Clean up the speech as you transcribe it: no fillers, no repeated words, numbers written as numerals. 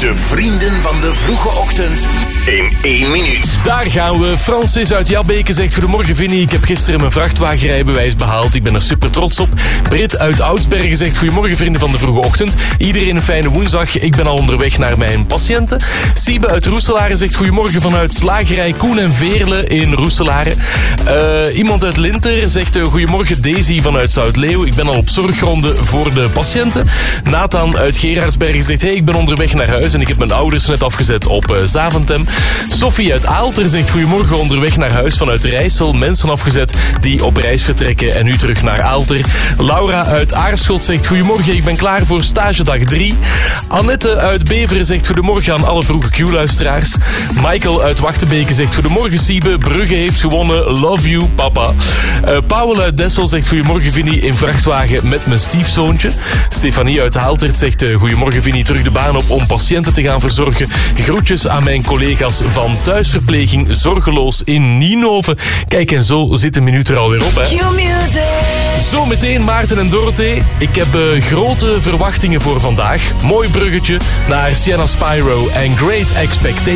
De vrienden van de vroege ochtend in 1 minuut. Daar gaan we. Francis uit Jabbeke zegt: goedemorgen Vinnie, ik heb gisteren mijn vrachtwagenrijbewijs behaald. Ik ben er super trots op. Brit uit Oudsbergen zegt: goedemorgen vrienden van de vroege ochtend. Iedereen een fijne woensdag. Ik ben al onderweg naar mijn patiënten. Siebe uit Roeselare zegt: goedemorgen vanuit slagerij Koen en Veerle in Roeselare. Iemand uit Linter zegt: goedemorgen Daisy vanuit Zoutleeuw. Ik ben al op zorgronde voor de patiënten. Nathan uit Gerardsbergen zegt: hey, ik ben onderweg naar huis en ik heb mijn ouders net afgezet op Zaventem. Sophie uit Aalter zegt: goedemorgen, onderweg naar huis vanuit Rijssel. Mensen afgezet die op reis vertrekken en nu terug naar Aalter. Laura uit Aarschot zegt: goedemorgen, ik ben klaar voor stagedag 3. Annette uit Beveren zegt: goedemorgen aan alle vroege Q-luisteraars. Michael uit Wachtenbeke zegt: goedemorgen Siebe, Brugge heeft gewonnen. Love you, papa. Paul uit Dessel zegt: goedemorgen Vinnie, in vrachtwagen met mijn stiefzoontje. Stefanie uit Haaltert zegt: goedemorgen Vinnie, terug de baan op om patiënten te gaan verzorgen. Groetjes aan mijn collega's van thuisverpleging Zorgeloos in Nienhoven. Kijk, en zo zit een minuut er alweer op, hè. Zometeen Maarten en Dorothee. Ik heb grote verwachtingen voor vandaag. Mooi bruggetje naar Sienna Spyro en Great Expectations.